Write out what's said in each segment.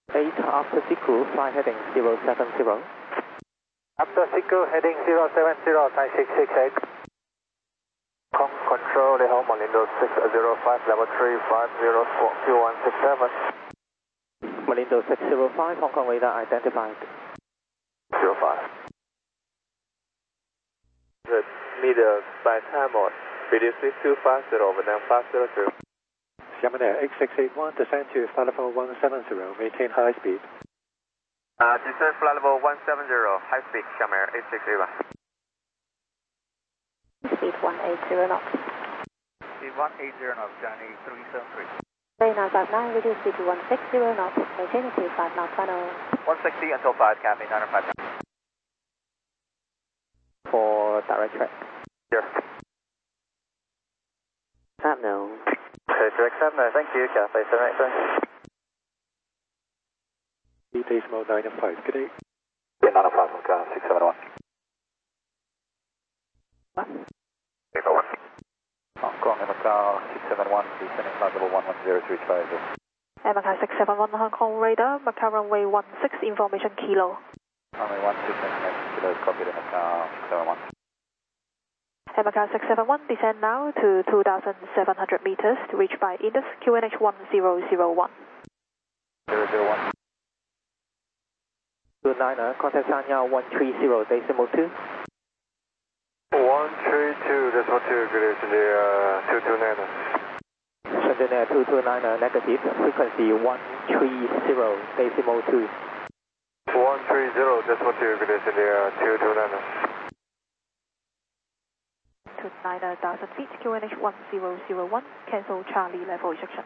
8 after Siku, fly heading 070. After Siku, heading 070, Thai 668. Control, Leho, Malindo 605, level 3504, Q167. Malindo 605, Hong Kong radar identified. 05. Good. Meter by time on. Reduce 250, over now 502. Xiamen Air 8681, descend to flight level 170, maintain high speed. Descend flight level 170, high speed, Xiamen Air 8681. Speed 180 knots. Speed 180 knots, Johnny 373. Bay 959, reduce speed to 160 knots, maintain a 25 knot final. 160 until 5, copy, 905. For direct track. Here. Sapno. Okay, direct Sapno, thank you, Cathay 783. Decimal 905, good day. 905, Macau 671. Hong Kong, Macau 671, descending flight level 11035. Macau 671, Hong Kong radar, Macau runway 16, information kilo. Runway 16, kilo, copy to Macau 671. Macau 671, descend now to 2,700 meters to reach by Indus QNH 1001. 001. 29er, contact Sanya 130, decimal 2. 132, decimal 2, good day, India 229. Shenzhen Air 229er, negative, frequency 130, decimal 2. 130, decimal 2, good day, India 229. 9,000 feet, QNH 1001, cancel Charlie level rejection.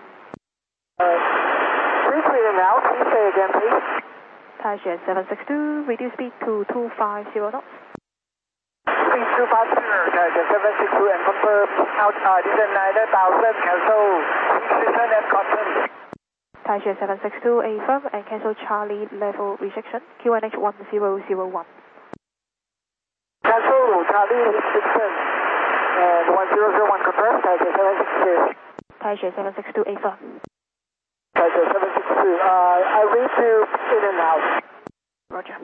Please read it now, please say again, please. Taishan 762, reduce speed to 250 knots. Speed 250, Taishan 762 and confirm out, descend 9,000, cancel, precision and caution. Taishan 762, affirm and cancel Charlie level rejection, QNH 1001. Cancel, Charlie rejection. And 1001 confirmed, Taishan 762. Taishan 762, affirm. Taishan 762, I read you in and out. Roger.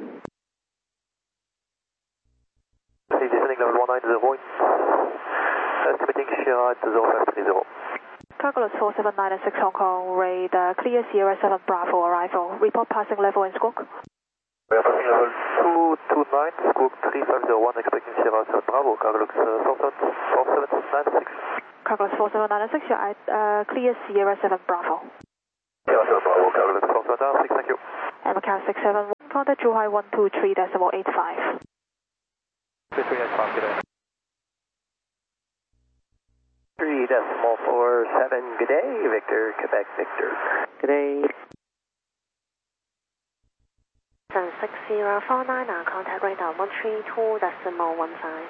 Descending level 190, estimating Sierra 0530. Calculus 4796 Hong Kong, radar clear Sierra 7 Bravo arrival. Report passing level and squawk. We are passing level 229, squawk 3501, expecting Sierra 7 Bravo, Calculus 4796. Calculus 4796, you're clear Sierra 7 Bravo. Sierra 7 Bravo, Calculus 4796, thank you. And Macau 671, contact Zhuhai 123.85. 2385, good day. 3.47, good day, Victor, Quebec, Victor. Good day. 6049, contact radar 132.15.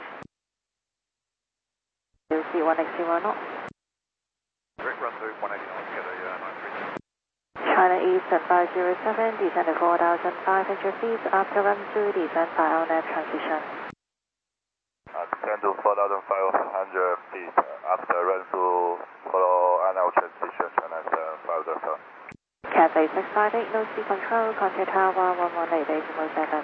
UC 180 knots. Direct run through 180 knots, get a 930. China East at 507, descend to 4,500 feet after run through, descend by LNAV transition. Descend to 4,500 feet after run through follow annual transition, China 507. Cathay 658, no speed control, contact Tower 118.7.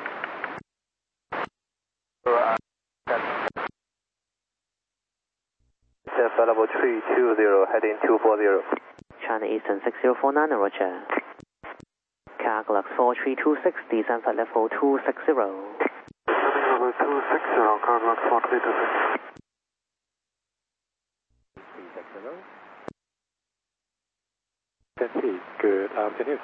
Flight level 320, heading 240. China Eastern 6049, Roger. Calculus 4326, descend flight level 260. Descending level 260, Calculus 4326. 360. 10 feet, good afternoon.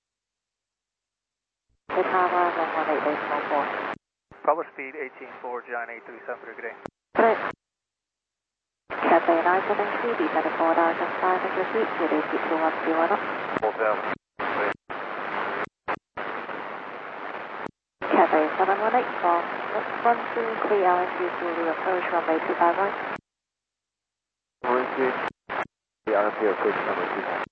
Tower 118.4. Publish speed 18.4, John 8373, good day. Correct. Cathay 973, descend to 4,500 feet, today speed to 10 knots. 47. Cathay 718 from run through clear LNG to approach runway 25 right. The RP approach number 2.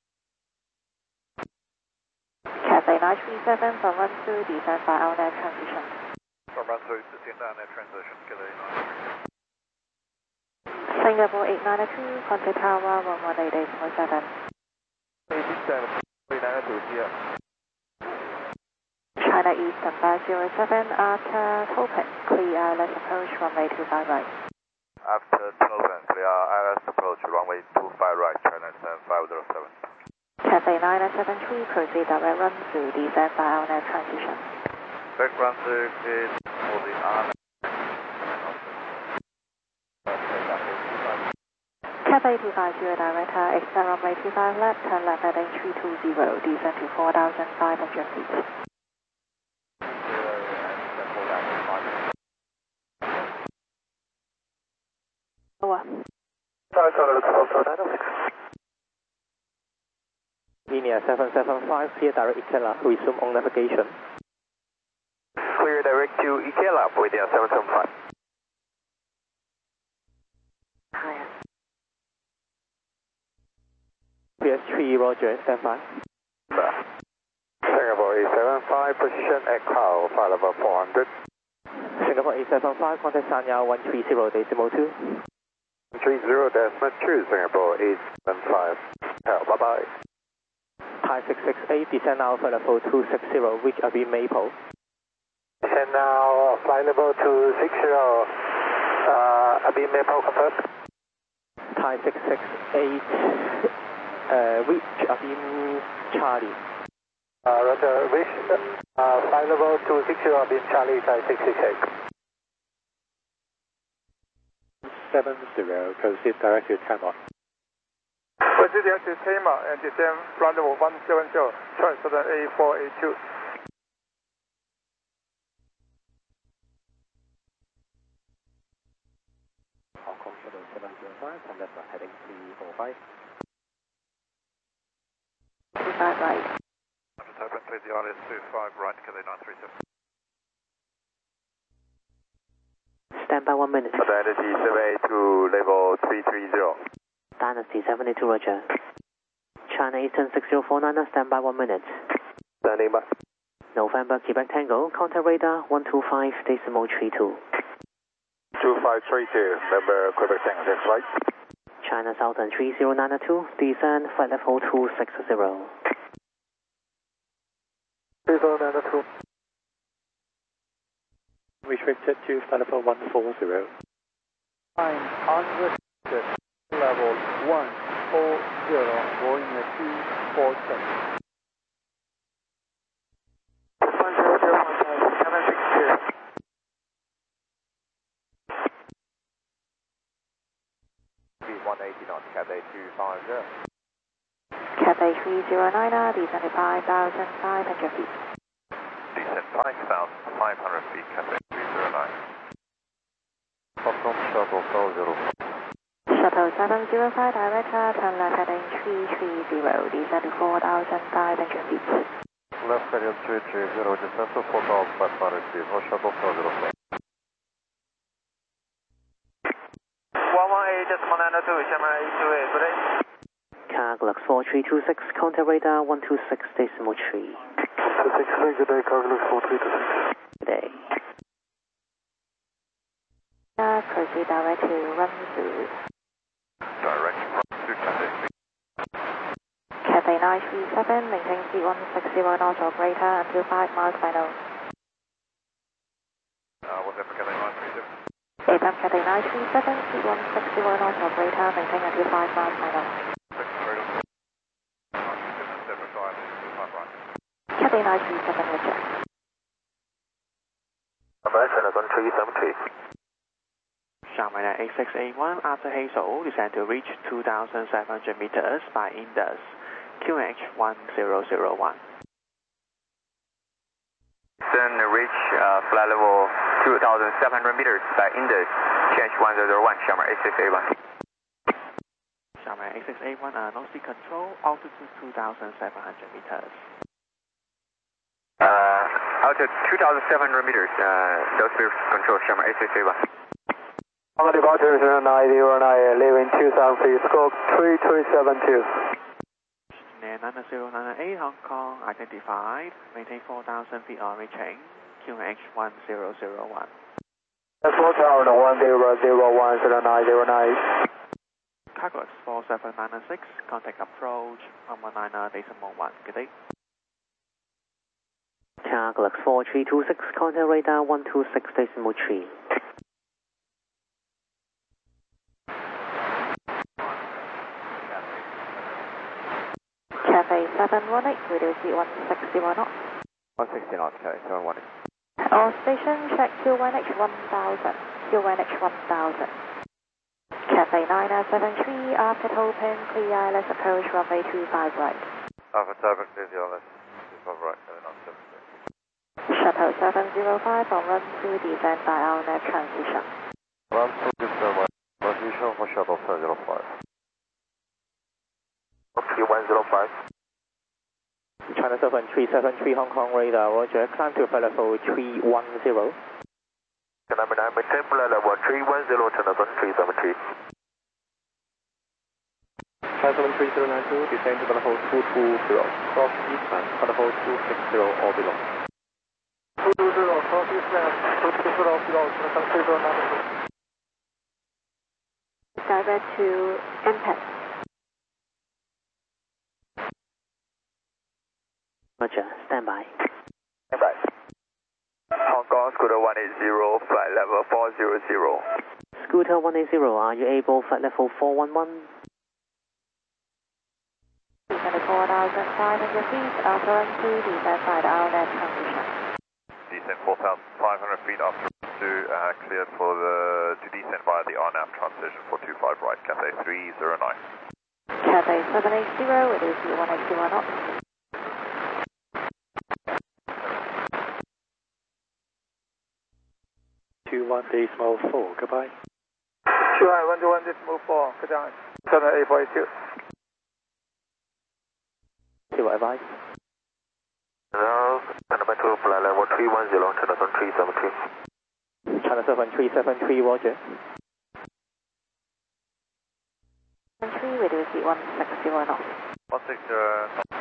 Cathay 937 from run through, descend by LNAV transition. From run through, descend down that transition, get a 930. Singapore 892, contact Tower 118.7. 87, 392 here. China Eastern 507 after Topen, clear ILS approach runway 25 right. After Topen, clear ILS approach runway 25 right, China Eastern 507. Cathay 973, proceed direct run through descent by RNAV transition. Direct run through is for the RNAV. Cathay 250 director, exit runway 25 left, turn left heading 320, descend to 4,500 feet. Over. Linear 775, clear direct Ikela, resume on navigation. Clear direct to Ikela, Linear 775. Higher. PS3, roger, standby. Singapore 875, position at Cloud, flight level 400. Singapore 875, contact Sanya 130.2. 30.2, Singapore 875. Bye-bye. Thai 668, descend now, flight level 260, reach Abhi Maple. Descend now, flight level 260, Abhi Maple confirmed. Thai 668, reach Abhi Charlie. Roger, reach flight level 260, Abhi Charlie, Thai 668. 70, proceed direct to Tamar. Proceed direct to Tamar and descend flight level 170, Southern A482. Hong Kong Shuttle 705, turn left heading 345. 25 right. After Topen, clear the ILS 25 right, Cathay 937. Stand by 1 minute. Dynasty 78 to level 330. Dynasty 72, roger. China Eastern 6049, stand by 1 minute. Standing by. November, Quebec Tango, contact radar 125.32. 2532, member Quebec Tango, next flight. China Southern 3092, descend flight level 260. 3092. Restricted to flight level 140. Unrestricted, level 140, going at 247. 180 knots, Cathay 250. Cathay 309, descend to 5,500 feet. Descent 5,500 feet, Cathay 209. Hong Kong Shuttle 405. Shuttle 705 director, turn left heading 330, descend to 4,500 feet. Left heading 330, descend to 4,500 feet, for Shuttle 405. 118.92, Shamar 828, good day. Carglux 4326, contact radar 126.3. 263, good day, Carglux 4326. Good day. Proceed direct to run through. Direct run to Cathay. Cathay 937, maintain speed 160 knots or greater until 5 miles final. What's that for Cathay 937? APAM Cathay 937, speed 160 knots or greater, maintain until 5 miles final. Cathay 937, roger. American 1373. Shanghai 8681 after Hazel, descend to reach 2,700 meters by Indus, QNH 1001. Then reach flight level 2,700 meters by Indus, QNH 1001, Shamar 8681. Shanghai 8681, no speed control, altitude 2,700 meters. Altitude 2,700 meters, no speed control, Shamar 8681. On the departure 0909, leaving 2,000 feet, scope 3372. Nana 098 Hong Kong, identified, maintain 4,000 feet on reaching, QNH 1001. That's 4 tower 10010909. Carglux 4796, contact approach 119.1. Good day. Mark Lux 4326, contact radar 126.3. Cathay 718, radio Z 160 knots. 160 knots, Cathay 718. All station, check QNH 1000, QNH 1000. Cathay 973, after open, clear ILS approach runway 25 right. Alpha 7, clear the ILS, 25 right, Cathay 973. Shuttle 705 on run through descent by ALNAV transition. Run through descent by transition for Shuttle 705. Okay, 105. China 7373 Hong Kong radar, roger. Climb to flight level 310. Number 9, maintain flight level 310, China 7373. China 73092, descend to level 220. Cross eastman, level 260 or below. 220, cross eastman, 220 below, China 73092. Direct to impact. Roger, stand by. Stand by. Hong Kong Scooter 180, flight level 400. Scooter 180, are you able flight level 411? 24,500 feet, after run through descent by the ALNAV transition. Descent 4,500 feet after cleared for to descend via the RNAV transition for 25 right, Cathay 309. Cathay 780, radio Z 181 knots. 21.4, goodbye. 21.4, good night. 7842. To advise. Hello, number 2, flight level 310, China 7373. China 7373, roger. 3, radio Z 160 knots. 160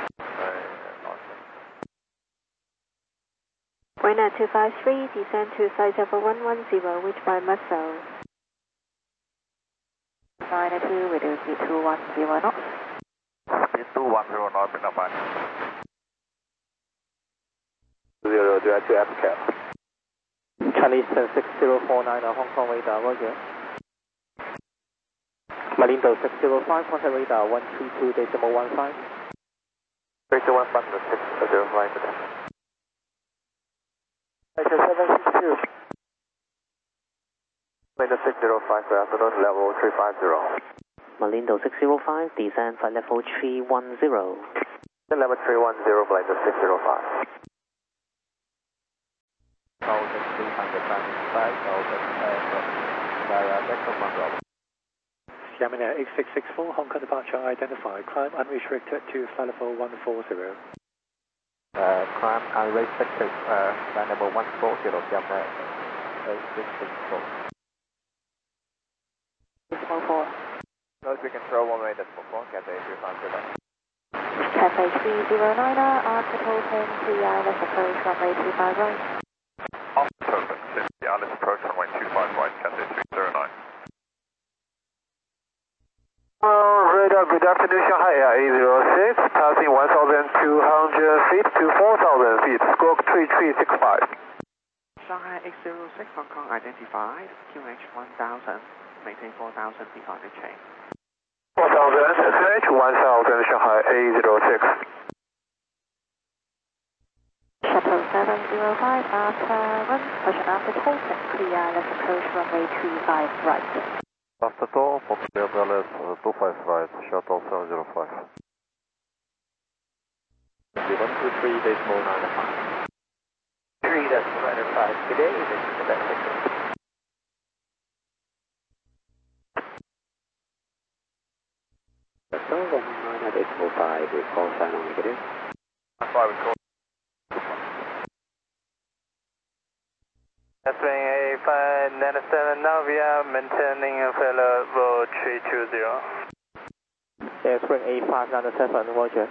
Winner 253, descend to site level 110, reached by Muscle. 92, radio Z 210 knots. 210 knots, bring up back. 0, direct to APCAP. Chinese 16049 Hong Kong radar, roger. Malindo 605, contact radar 132.15. 3215, 605 today. 762. Malindo 605, Altitude level 350. Malindo 605, descend flight level 310. Level 310, Malindo 605. 1,300 Yamina 8664, Hong Kong departure identified. Climb unrestricted to flight level 140. Climb unrestricted, flight level 140, Yamina 8664. 614. Nose control 1 way, decimal 4, Cathay 350. Cathay 309, after open, clear ILS approach runway 25 right. After open, clear the ILS approach runway 25 right, Cathay 309. Radar, good afternoon, Shanghai Air 806, passing 1,200 feet to 4,000 feet, squawk 3365. Shanghai 806, Hong Kong identified, QH 1000, maintain 4,000 feet on the chain. 4,000, SH 1,000, Shanghai 806. Shuttle 705, after run, push after open, clear ILS approach runway 25 right. After door, for clear LS 25 right, Shuttle 705. 123.95. 3.95 today, this is the best picture. So 198.5 with call sign on negative. That's why we call Spring A597 Navia, maintaining flight level 320. Spring A597, roger.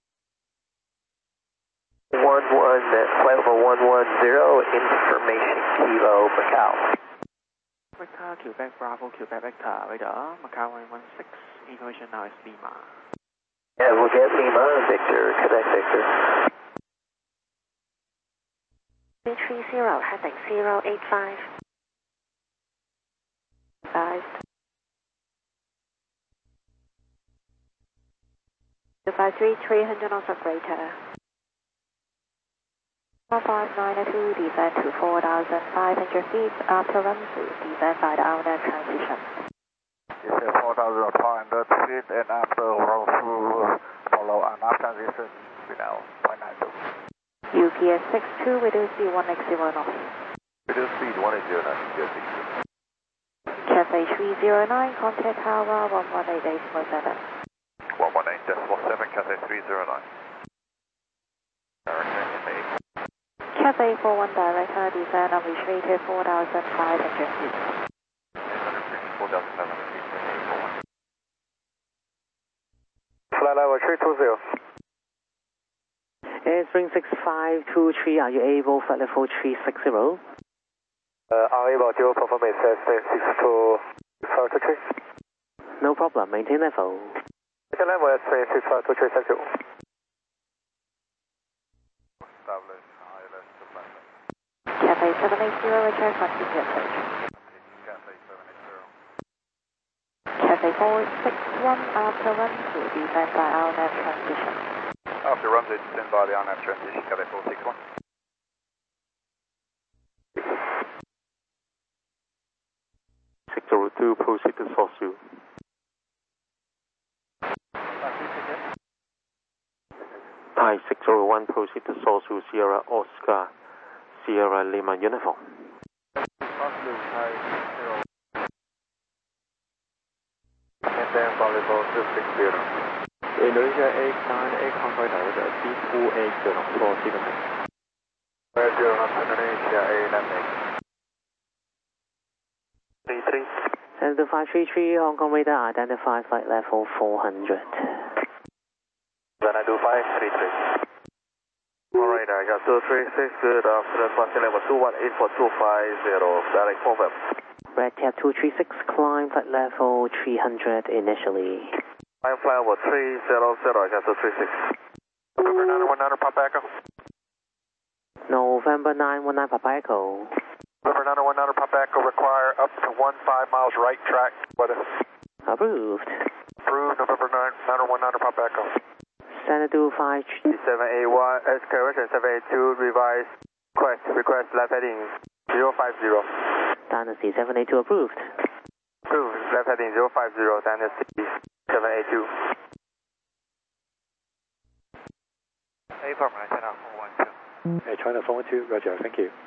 11, flight level 110, information Kilo Macau. Victor, Quebec, Bravo, Quebec, Victor, radar, Macau 116, information now is Lima. Yeah, we'll get Lima, Victor, Quebec, Victor. 30, heading 085. Advised. 253, 300 knots of greater. 5902, descend to 4,500 feet after run through, descend by the RNAV transition. Descend 4,500 feet and after run through, follow RNAV transition, now 0.92. UPS 62, reduce speed 180 knots. Reduce speed 180 knots, Cathay 309, contact tower 118.7. 118.7, Cathay 309. Cathay 41 director, descend and reach 4,500 feet. 4,500 feet, flight level 320. Spring 6523, are you able flight level 360? Unable to perform it, 62523. No problem, maintain level. Maintain level at 62523, thank you. Establish ILS to flight level. Cathay 780, return continue approach. Cathay 780. Cathay 461, after run through, descend by RNAV transition. After run, they descend by the RNAV transition, Cathay 461. Sector 2, proceed to Sawsu. Hi, 601, proceed to Sawsu, Sierra Oscar, Sierra Lima Uniform. Maintain volleyball 260. Indonesia 898, convoy director, C280, for signal. 0 knots, Indonesia 898. 33. Center 533, Hong Kong radar, identify flight level 400. Then I do 533. Alright, I got 236, good after crossing level 218 for 250, direct confirm. Red Cap 236, climb flight level 300 initially. I'm flight level 300, I got 236. November 919, Papa Echo. November 919, Papa Echo. November 919, Papa Echo, require up to 15 miles right track, weather. Approved. Approved, November 919, Papa Echo. Xanadu 5... 781, correction 782, revise, request left heading 050. Dynasty 782 approved. Approved, left heading 050, Dynasty 782. A Farm 910 412. China 412, roger, thank you.